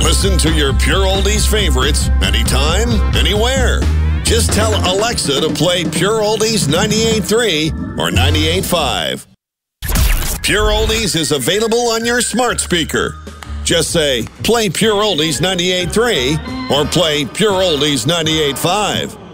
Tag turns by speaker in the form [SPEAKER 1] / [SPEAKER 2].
[SPEAKER 1] Listen to your Pure Oldies favorites anytime, anywhere. Just tell Alexa to play Pure Oldies 98.3 or 98.5. Pure Oldies is available on your smart speaker. Just say, play Pure Oldies 98.3 or play Pure Oldies 98.5.